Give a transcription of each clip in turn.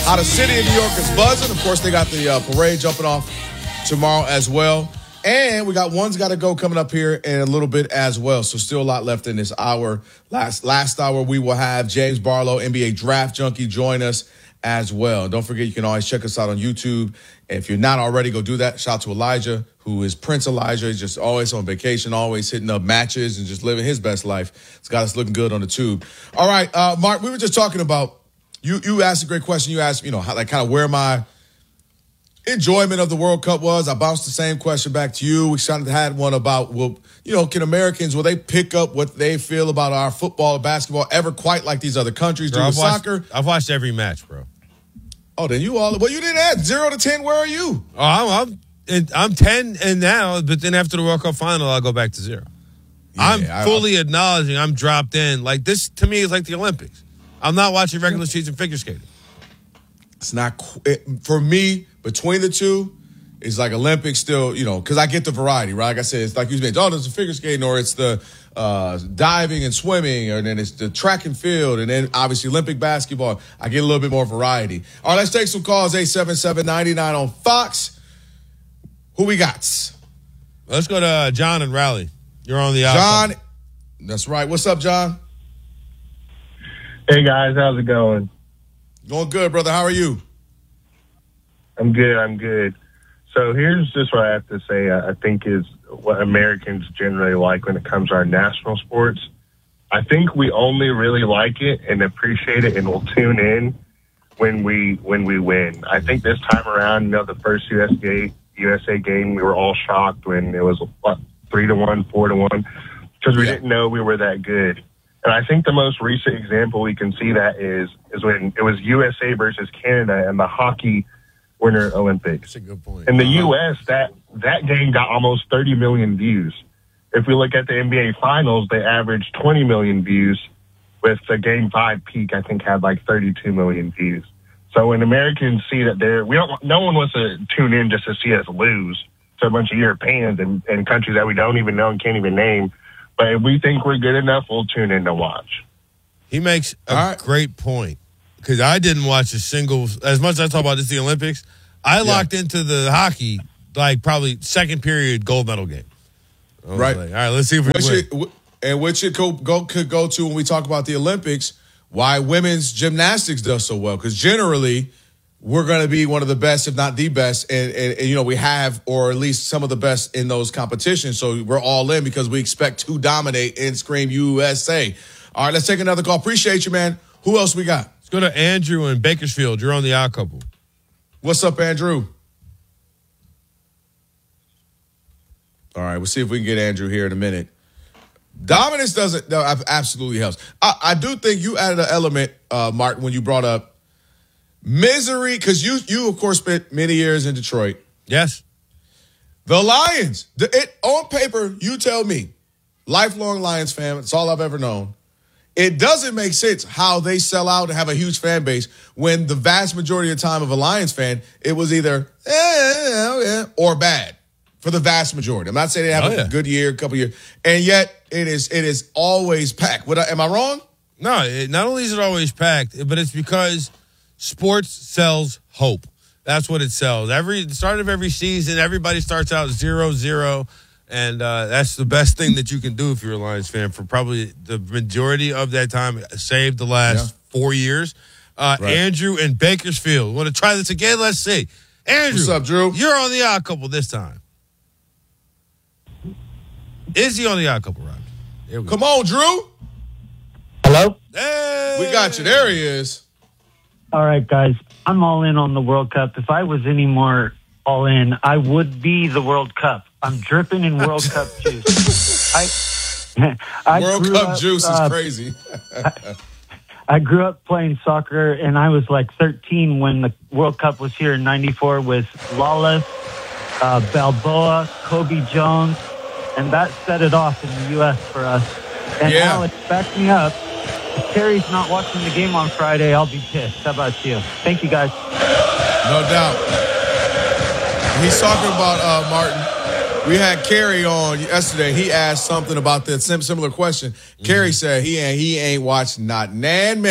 How the city of New York is buzzing. Of course, they got the parade jumping off tomorrow as well. And we got One's Gotta Go coming up here in a little bit as well. So still a lot left in this hour. Last hour, we will have James Barlow, NBA Draft Junkie, join us as well. Don't forget, you can always check us out on YouTube. And if you're not already, go do that. Shout out to Elijah, who is Prince Elijah. He's just always on vacation, always hitting up matches and just living his best life. It's got us looking good on the tube. All right, Mark, we were just talking about, you asked a great question. You asked, how, like, kind of where my enjoyment of the World Cup was. I bounced the same question back to you. We kind of had one about, can Americans, will they pick up what they feel about our football or basketball ever quite like these other countries do with soccer? I've watched every match, bro. Oh, then you didn't ask 0 to 10. Where are you? Oh, I'm 10 and now, but then after the World Cup final, I'll go back to 0. Yeah, I'm fully acknowledging I'm dropped in. Like, this, to me, is like the Olympics. I'm not watching regular season figure skating. It's not, for me, between the two, it's like Olympics still, because I get the variety, right? Like I said, it's like you mentioned, there's the figure skating, or it's the diving and swimming, or then it's the track and field, and then obviously Olympic basketball. I get a little bit more variety. All right, let's take some calls, 877-99 on Fox. Who we got? Let's go to John and Raleigh. You're on the John, that's right. What's up, John? Hey, guys. How's it going? Going good, brother. How are you? I'm good. So here's just what I have to say, I think is what Americans generally like when it comes to our national sports. I think we only really like it and appreciate it and will tune in when we win. I think this time around, the first USA game, we were all shocked when it was 3-1, 4-1, because we didn't know we were that good. And I think the most recent example we can see that is when it was USA versus Canada in the hockey Winter Olympics. That's a good point. In the U.S., that game got almost 30 million views. If we look at the NBA Finals, they averaged 20 million views, with the Game 5 peak, I think, had like 32 million views. So when Americans see that no one wants to tune in just to see us lose to a bunch of Europeans and countries that we don't even know and can't even name. But if we think we're good enough, we'll tune in to watch. He makes a great point, because I didn't watch a single, as much as I talk about this, the Olympics, I locked into the hockey, like probably second period gold medal game. Right. Like, all right, let's see if we win. And which it could go to when we talk about the Olympics, why women's gymnastics does so well. Because generally, we're going to be one of the best, if not the best. And we have, or at least some of the best in those competitions. So we're all in because we expect to dominate and scream USA. All right, let's take another call. Appreciate you, man. Who else we got? Let's go to Andrew in Bakersfield. You're on the Odd Couple. What's up, Andrew? All right, we'll see if we can get Andrew here in a minute. Dominance absolutely helps. I do think you added an element, Mark, when you brought up misery, because you of course spent many years in Detroit. Yes. The Lions, on paper, you tell me, lifelong Lions fan, it's all I've ever known. It doesn't make sense how they sell out and have a huge fan base when the vast majority of the time of a Lions fan, it was either or bad for the vast majority. I'm not saying they have a good year, a couple years, and yet it is always packed. Am I wrong? No, not only is it always packed, but it's because sports sells hope. That's what it sells. The start of every season, everybody starts out 0-0. And that's the best thing that you can do if you're a Lions fan for probably the majority of that time, save the last 4 years. Right. Andrew in Bakersfield. Want to try this again? Let's see. Andrew. What's up, Drew? You're on the Odd Couple this time. Is he on the Odd Couple, Rob? Come on, Drew. Hello? Hey. We got you. There he is. All right, guys. I'm all in on the World Cup. If I was any more all in, I would be the World Cup. I'm dripping in World Cup juice. World Cup juice is crazy. I grew up playing soccer, and I was like 13 when the World Cup was here in '94 with Lawless, Balboa, Kobe Jones, and that set it off in the U.S. for us. And Alex, back me up. If Terry's not watching the game on Friday, I'll be pissed. How about you? Thank you, guys. No doubt. He's talking about Martin. We had Kerry on yesterday. He asked something about that similar question. Kerry said he ain't watched not nan minute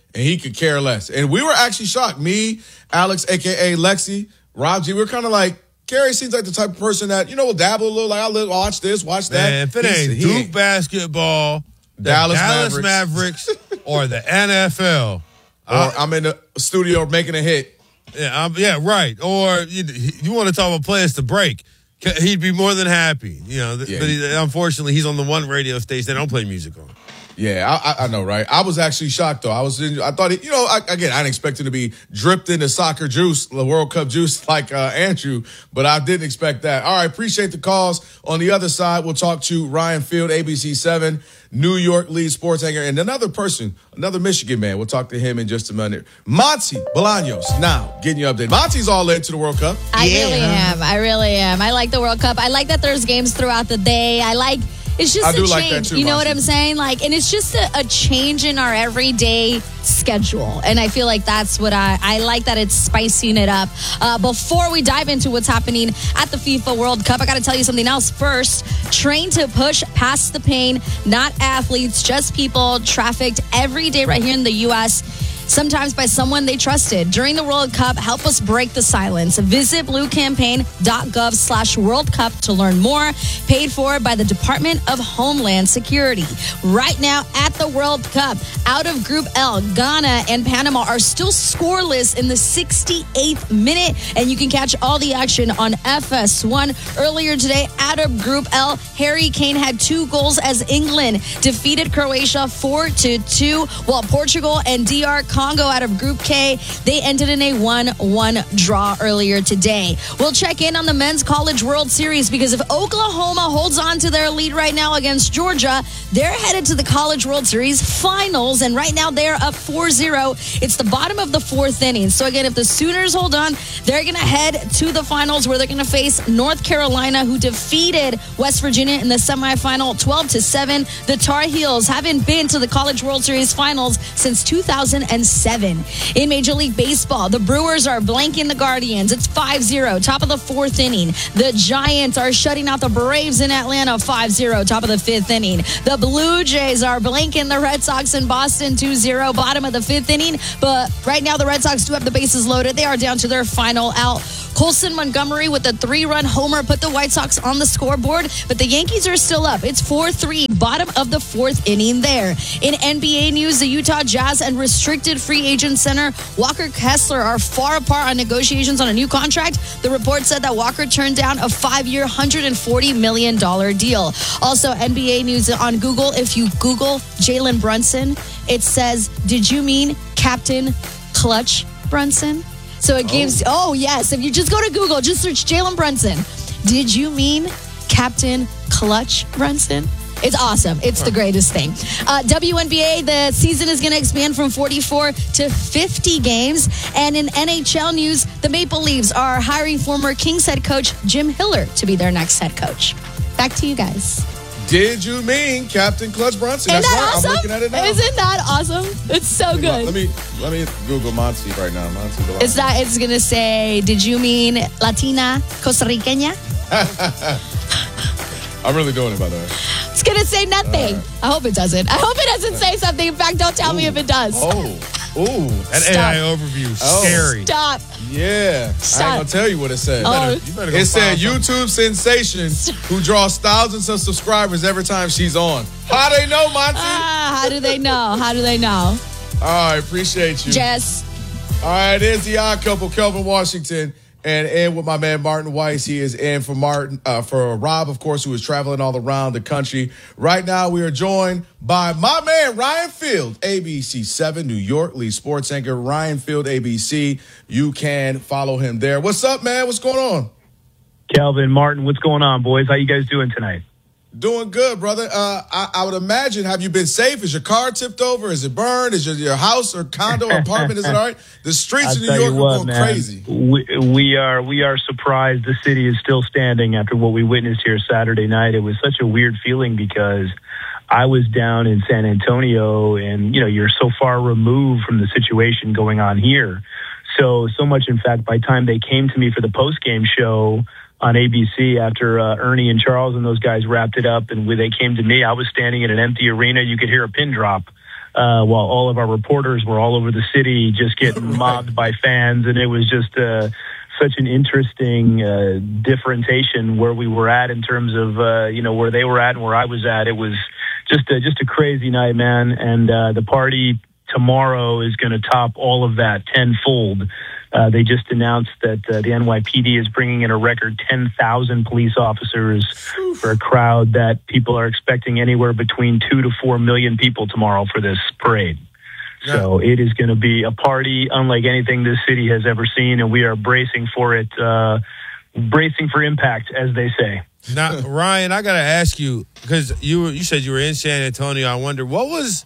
and he could care less. And we were actually shocked. Me, Alex, a.k.a. Lexi, Rob G, we were kind of like, Gary seems like the type of person that, will dabble a little, like, I'll watch this, watch that. Man, if it ain't Duke basketball, Dallas Mavericks, or the NFL. Or I'm in the studio making a hit. Yeah, right. Or you want to talk about players to break. He'd be more than happy. But unfortunately, he's on the one radio station they don't play music on. Yeah, I know, right? I was actually shocked, though. I thought, I didn't expect him to be dripped into soccer juice, the World Cup juice, like Andrew, but I didn't expect that. All right, appreciate the calls. On the other side, we'll talk to Ryan Field, ABC7, New York lead sports anchor, and another Michigan man. We'll talk to him in just a minute. Monty Bolaños, now getting you updated. Monty's all into the World Cup. I really am. I like the World Cup. I like that there's games throughout the day. It's just a change. Like that too, you know what I'm saying? And it's just a change in our everyday schedule. And I feel like that's what I like, that it's spicing it up. Before we dive into what's happening at the FIFA World Cup, I got to tell you something else first. Train to push past the pain, not athletes, just people trafficked every day right here in the U.S., sometimes by someone they trusted. During the World Cup, help us break the silence. Visit bluecampaign.gov/World Cup to learn more. Paid for by the Department of Homeland Security. Right now at the World Cup, out of Group L, Ghana and Panama are still scoreless in the 68th minute, and you can catch all the action on FS1. Earlier today, out of Group L, Harry Kane had 2 goals as England defeated Croatia 4-2, while Portugal and DR Congo out of Group K, they ended in a 1-1 draw earlier today. We'll check in on the Men's College World Series, because if Oklahoma holds on to their lead right now against Georgia, they're headed to the College World Series finals, and right now they're up 4-0. It's the bottom of the 4th inning. So again, if the Sooners hold on, they're going to head to the finals, where they're going to face North Carolina, who defeated West Virginia in the semifinal 12-7. The Tar Heels haven't been to the College World Series finals since 2007. In Major League Baseball, the Brewers are blanking the Guardians. It's 5-0, top of the 4th inning. The Giants are shutting out the Braves in Atlanta 5-0, top of the 5th inning. The Blue Jays are blanking the Red Sox in Boston 2-0, bottom of the 5th inning. But right now the Red Sox do have the bases loaded. They are down to their final out. Colson Montgomery with a 3-run homer put the White Sox on the scoreboard, but the Yankees are still up. It's 4-3, bottom of the 4th inning there. In NBA news, the Utah Jazz and restricted free agent center Walker Kessler are far apart on negotiations on a new contract. The report said that Walker turned down a 5-year, $140 million deal. Also, NBA news on Google. If you Google Jalen Brunson, it says, "Did you mean Captain Clutch Brunson?" So it gives, yes, if you just go to Google, just search Jalen Brunson. Did you mean Captain Clutch Brunson? It's awesome. It's the greatest thing. WNBA, the season is going to expand from 44 to 50 games. And in NHL news, the Maple Leafs are hiring former Kings head coach Jim Hiller to be their next head coach. Back to you guys. Did you mean Captain Clutch Brunson? Isn't that awesome? I'm looking at it now. Isn't that awesome? It's so good. Let me Google Monty right now. Monty Bolaños. It's going to say, did you mean Latina Costa Riqueña? I'm really doing it, by the way. It's going to say nothing. I hope it doesn't. I hope it doesn't say something. In fact, don't tell me if it does. That AI overview, scary. Stop. Yeah. Stop. I ain't going to tell you what it said. You better go it said find YouTube sensation who draws thousands of subscribers every time she's on. How they know, Monty? How do they know? How do they know? All right, appreciate you. Jess. All right, there's the odd couple, Kelvin Washington, and in with my man Martin Weiss. He is in for Rob, of course, who is traveling all around the country. Right now, we are joined by my man Ryan Field, ABC7 New York lead sports anchor. Ryan Field, ABC. You can follow him there. What's up, man? What's going on? Kelvin, Martin, what's going on, boys? How you guys doing tonight? Doing good, brother. I would imagine, have you been safe? Is your car tipped over? Is it burned? Is your house or condo or apartment, is it all right? The streets of New York are going crazy. We are surprised the city is still standing after what we witnessed here Saturday night. It was such a weird feeling because I was down in San Antonio and, you're so far removed from the situation going on here. So much, in fact, by the time they came to me for the post-game show on ABC after Ernie and Charles and those guys wrapped it up and when they came to me, I was standing in an empty arena. You could hear a pin drop while all of our reporters were all over the city just getting mobbed by fans. And it was just such an interesting differentiation where we were at in terms of, where they were at and where I was at. It was just a crazy night, man. And the party tomorrow is going to top all of that tenfold. They just announced that the NYPD is bringing in a record 10,000 police officers for a crowd that people are expecting anywhere between 2 to 4 million people tomorrow for this parade. Yeah. So it is going to be a party unlike anything this city has ever seen, and we are bracing for it, bracing for impact, as they say. Now, Ryan, I got to ask you, because you said you were in San Antonio. I wonder, what was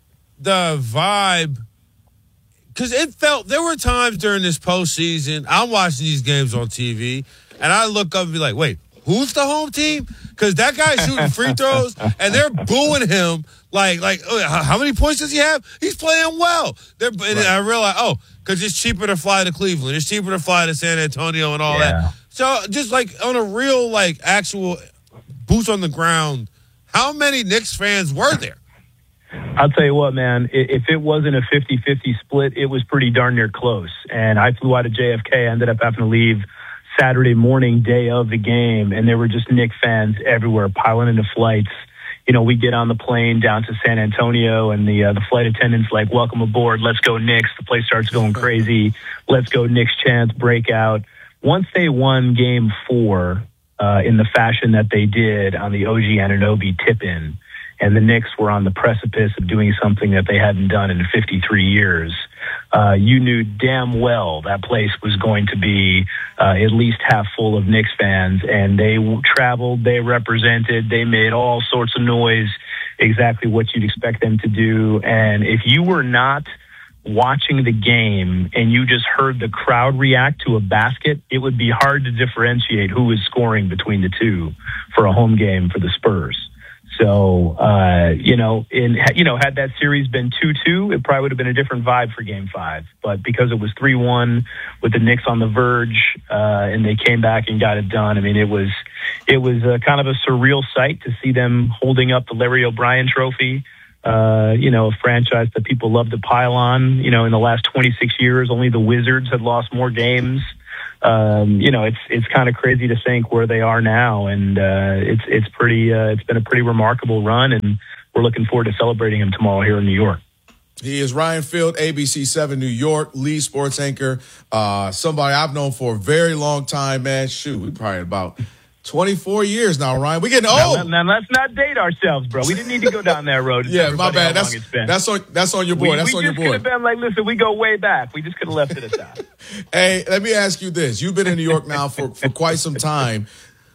the vibe? Because there were times during this postseason, I'm watching these games on TV, and I look up and be like, wait, who's the home team? Because that guy's shooting free throws, and they're booing him like, how many points does he have? He's playing well. And I realized, because it's cheaper to fly to Cleveland. It's cheaper to fly to San Antonio and all that. So just like on a real, like, actual boots on the ground, how many Knicks fans were there? I'll tell you what, man, if it wasn't a 50-50 split, it was pretty darn near close. And I flew out of JFK, ended up having to leave Saturday morning, day of the game, and there were just Knicks fans everywhere piling into flights. You know, we get on the plane down to San Antonio, and the flight attendant's like, welcome aboard, let's go Knicks. The place starts going crazy. Let's go Knicks chants break out. Once they won Game 4 in the fashion that they did on the OG Anunoby tip-in, and the Knicks were on the precipice of doing something that they hadn't done in 53 years, you knew damn well that place was going to be at least half full of Knicks fans. And they traveled, they represented, they made all sorts of noise, exactly what you'd expect them to do. And if you were not watching the game and you just heard the crowd react to a basket, it would be hard to differentiate who was scoring between the two for a home game for the Spurs. So, had that series been 2-2, it probably would have been a different vibe for Game 5. But because it was 3-1 with the Knicks on the verge, and they came back and got it done, I mean, it was kind of a surreal sight to see them holding up the Larry O'Brien trophy, a franchise that people love to pile on. You know, in the last 26 years, only the Wizards had lost more games. It's kind of crazy to think where they are now, and it's been a pretty remarkable run, and we're looking forward to celebrating him tomorrow here in New York. He is Ryan Field, ABC 7 New York, lead sports anchor, somebody I've known for a very long time, man. Shoot, we probably about 24 years now, Ryan. We're getting old. Now, let's not date ourselves, bro. We didn't need to go down that road. Yeah, my bad. That's on your boy. That's on your boy. We just could have been like, listen, we go way back. We just could have left it aside. Hey, let me ask you this. You've been in New York now for quite some time.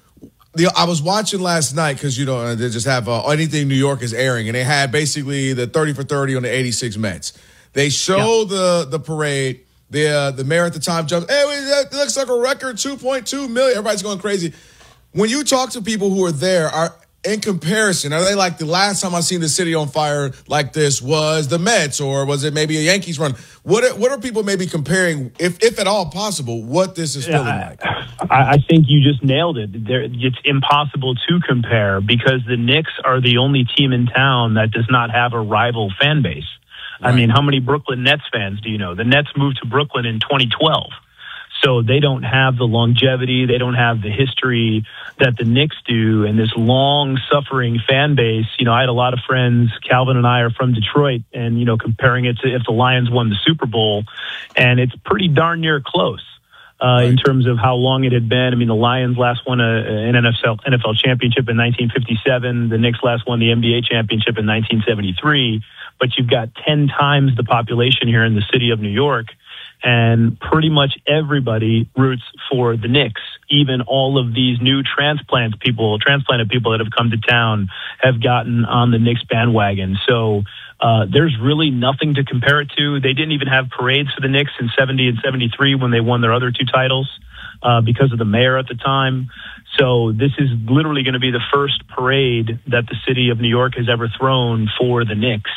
I was watching last night because, they just have anything New York is airing, and they had basically the 30 for 30 on the 86 Mets. They show the parade. The mayor at the time jumps, hey, that looks like a record 2.2 million. Everybody's going crazy. When you talk to people who are there, in comparison, are they like the last time I seen the city on fire like this was the Mets, or was it maybe a Yankees run? What are people maybe comparing, if at all possible, what this is feeling like? I think you just nailed it. It's impossible to compare because the Knicks are the only team in town that does not have a rival fan base. Right. I mean, how many Brooklyn Nets fans do you know? The Nets moved to Brooklyn in 2012. So they don't have the longevity, they don't have the history that the Knicks do, and this long-suffering fan base. I had a lot of friends, Calvin and I are from Detroit, and, comparing it to if the Lions won the Super Bowl, and it's pretty darn near close in terms of how long it had been. I mean, the Lions last won an NFL championship in 1957. The Knicks last won the NBA championship in 1973, but you've got 10 times the population here in the city of New York. And pretty much everybody roots for the Knicks. Even all of these new transplanted people that have come to town have gotten on the Knicks bandwagon. So there's really nothing to compare it to. They didn't even have parades for the Knicks in 70 and 73 when they won their other two titles because of the mayor at the time. So this is literally going to be the first parade that the city of New York has ever thrown for the Knicks.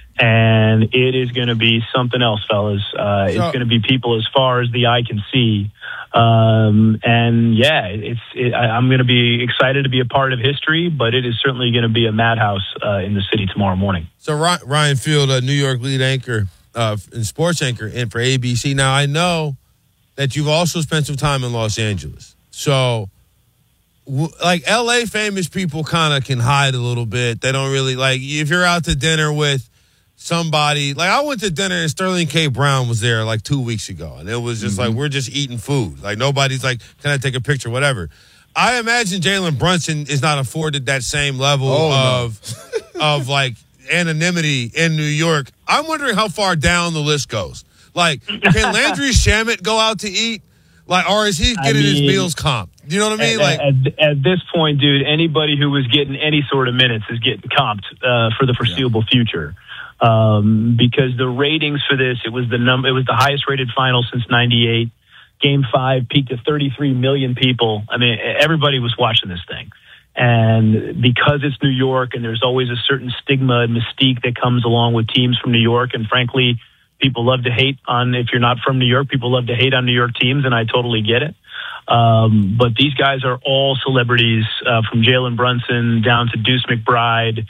And it is going to be something else, fellas. It's going to be people as far as the eye can see And yeah, I'm going to be excited to be a part of history, but it is certainly going to be a madhouse in the city tomorrow morning. So Ryan Field, a New York lead anchor and sports anchor in for ABC. Now, I know that you've also spent some time in Los Angeles. So, like, L.A. famous people kind of can hide a little bit. They don't really, like, if you're out to dinner with somebody, like, I went to dinner and Sterling K. Brown was there like 2 weeks ago. And it was just like, we're just eating food. Like, nobody's like, can I take a picture, whatever. I imagine Jalen Brunson is not afforded that same level of like, anonymity in New York. I'm wondering how far down the list goes. Like, can Landry Shamet go out to eat? Like, or is he getting his meals comped? You know what I mean? At this point, dude, anybody who was getting any sort of minutes is getting comped for the foreseeable future. Because the ratings for this, it was the highest rated final since '98. Game 5 peaked at 33 million people. I mean, everybody was watching this thing. And because it's New York and there's always a certain stigma and mystique that comes along with teams from New York, and frankly, people love to hate on, if you're not from New York, people love to hate on New York teams, and I totally get it. But these guys are all celebrities, from Jalen Brunson down to Deuce McBride,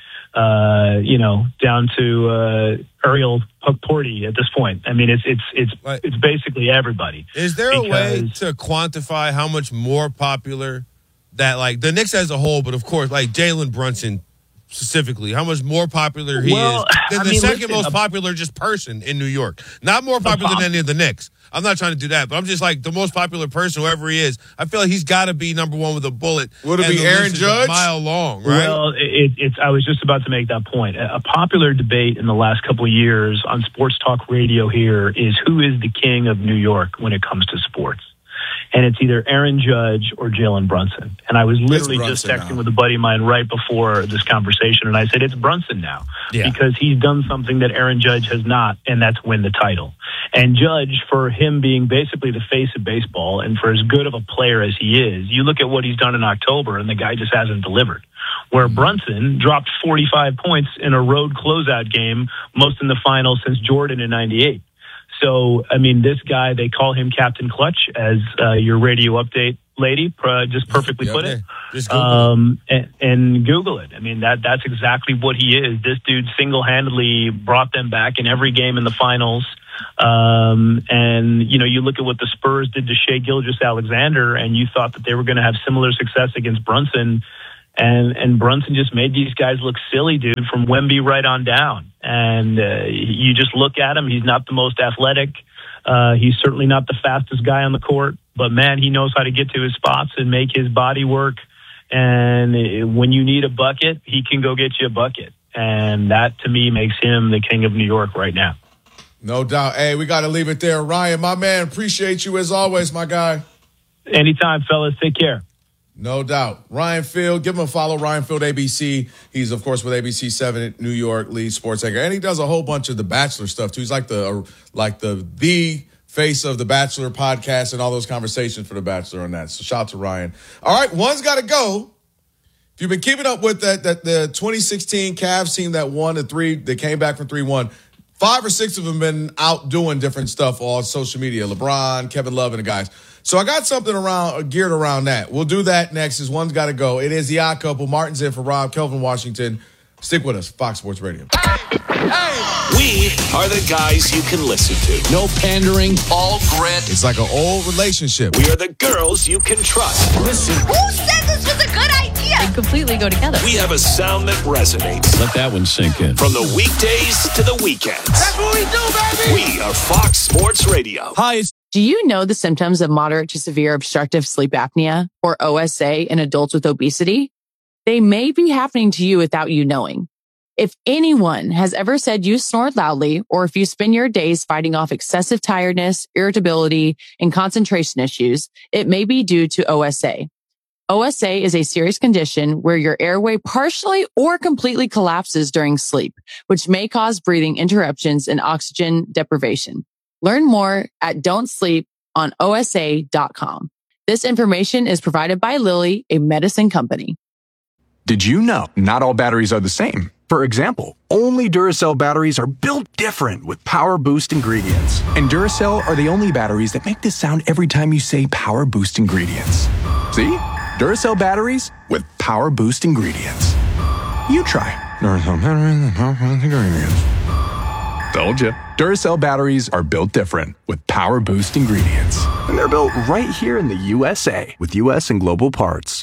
down to Ariel Porty at this point. I mean, it's basically everybody. Is there a way to quantify how much more popular that, like, the Knicks as a whole, but of course, like Jalen Brunson specifically, how much more popular he is than the second most popular just person in New York? Not more popular than any of the Knicks. I'm not trying to do that, but I'm just like the most popular person, whoever he is. I feel like he's got to be number one with a bullet. Would it be Aaron Judge? A mile long, right? Well, I was just about to make that point. A popular debate in the last couple of years on sports talk radio here is who is the king of New York when it comes to sports. And it's either Aaron Judge or Jalen Brunson. And I was literally just texting with a buddy of mine right before this conversation, and I said, it's Brunson now. Yeah. Because he's done something that Aaron Judge has not, and that's win the title. And Judge, for him being basically the face of baseball, and for as good of a player as he is, you look at what he's done in October, and the guy just hasn't delivered. Where Brunson dropped 45 points in a road closeout game, most in the finals since Jordan in '98. So, I mean, this guy, they call him Captain Clutch, as your radio update lady just perfectly put it. Just Google and Google it. I mean, that's exactly what he is. This dude single-handedly brought them back in every game in the finals. And, you look at what the Spurs did to Shai Gilgeous-Alexander, and you thought that they were going to have similar success against Brunson. And Brunson just made these guys look silly, dude, from Wemby right on down. And you just look at him. He's not the most athletic. He's certainly not the fastest guy on the court. But, man, he knows how to get to his spots and make his body work. And when you need a bucket, he can go get you a bucket. And that, to me, makes him the king of New York right now. No doubt. Hey, we got to leave it there. Ryan, my man, appreciate you as always, my guy. Anytime, fellas. Take care. No doubt. Ryan Field, give him a follow, Ryan Field ABC. He's, of course, with ABC 7 at New York, lead sports anchor. And he does a whole bunch of The Bachelor stuff, too. He's like the face of The Bachelor podcast and all those conversations for The Bachelor and that. So shout out to Ryan. All right, one's got to go. If you've been keeping up with the 2016 Cavs team that won the 3, they came back from 3-1. 5 or 6 of them been out doing different stuff on social media. LeBron, Kevin Love, and the guys. So I got something geared around that. We'll do that next as one's got to go. It is the Odd Couple. Martin's in for Rob, Kelvin Washington. Stick with us. Fox Sports Radio. We are the guys you can listen to. No pandering, all grit. It's like an old relationship. We are the girls you can trust. Listen. Who said this was a good idea? They completely go together. We have a sound that resonates. Let that one sink in. From the weekdays to the weekends. That's what we do, baby. We are Fox Sports Radio. Hi. Do you know the symptoms of moderate to severe obstructive sleep apnea, or OSA, in adults with obesity? They may be happening to you without you knowing. If anyone has ever said you snore loudly, or if you spend your days fighting off excessive tiredness, irritability, and concentration issues, it may be due to OSA. OSA is a serious condition where your airway partially or completely collapses during sleep, which may cause breathing interruptions and oxygen deprivation. Learn more at don'tsleeponosa.com. This information is provided by Lilly, a medicine company. Did you know not all batteries are the same? For example, only Duracell batteries are built different with Power Boost ingredients. And Duracell are the only batteries that make this sound every time you say Power Boost ingredients. See? Duracell batteries with Power Boost ingredients. You try Duracell batteries with Power Boost ingredients. Told you. Duracell batteries are built different with Power Boost ingredients. And they're built right here in the USA with US and global parts.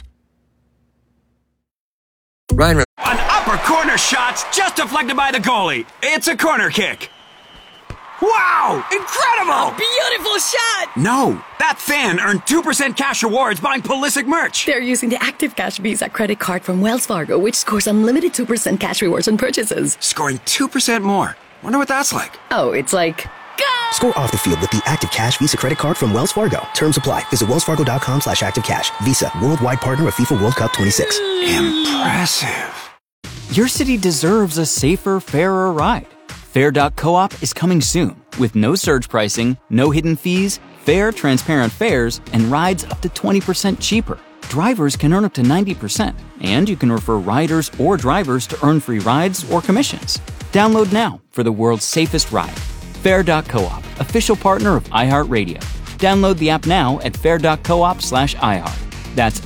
Ryan. An upper corner shot's just deflected by the goalie. It's a corner kick. Wow! Incredible! A beautiful shot! No, that fan earned 2% cash rewards buying Pulisic merch. They're using the Active Cash Visa credit card from Wells Fargo, which scores unlimited 2% cash rewards on purchases. Scoring 2% more. Wonder what that's like. Oh, it's like... Go! Score off the field with the Active Cash Visa credit card from Wells Fargo. Terms apply. Visit wellsfargo.com/activecash. Visa, worldwide partner of FIFA World Cup 26. Impressive. Your city deserves a safer, fairer ride. Fair.coop is coming soon with no surge pricing, no hidden fees, fair, transparent fares, and rides up to 20% cheaper. Drivers can earn up to 90%, and you can refer riders or drivers to earn free rides or commissions. Download now for the world's safest ride. Fair.coop, official partner of iHeartRadio. Download the app now at fair.coop/iHeart. That's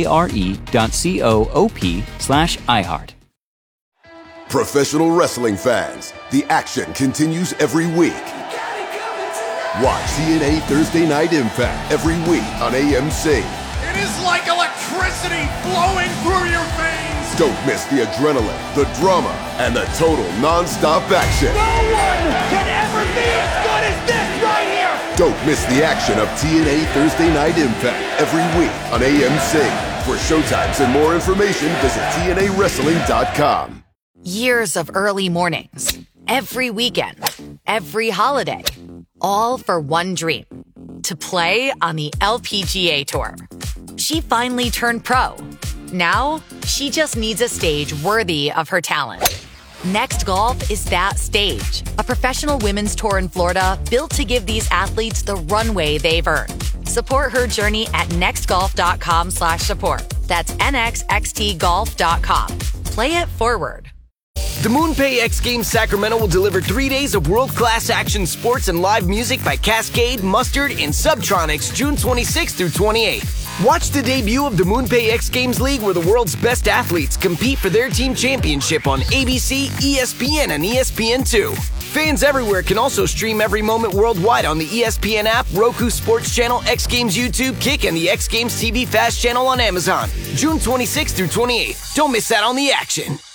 FARE.coop/iHeart. Professional wrestling fans, the action continues every week. Watch TNA Thursday Night Impact every week on AMC. It is like electricity flowing through your veins. Don't miss the adrenaline, the drama, and the total non-stop action. No one can ever be as good as this right here. Don't miss the action of TNA Thursday Night Impact every week on AMC. For showtimes and more information, visit TNAWrestling.com. Years of early mornings, every weekend, every holiday, all for one dream, to play on the LPGA Tour. She finally turned pro. Now, she just needs a stage worthy of her talent. Next Golf is that stage, a professional women's tour in Florida built to give these athletes the runway they've earned. Support her journey at nextgolf.com/support. That's nxxtgolf.com. Play it forward. The MoonPay X Games Sacramento will deliver 3 days of world-class action sports and live music by Cascade, Mustard, and Subtronics June 26th through 28th. Watch the debut of the MoonPay X Games League where the world's best athletes compete for their team championship on ABC, ESPN, and ESPN2. Fans everywhere can also stream every moment worldwide on the ESPN app, Roku Sports Channel, X Games YouTube, Kick, and the X Games TV Fast Channel on Amazon. June 26th through 28th. Don't miss out on the action.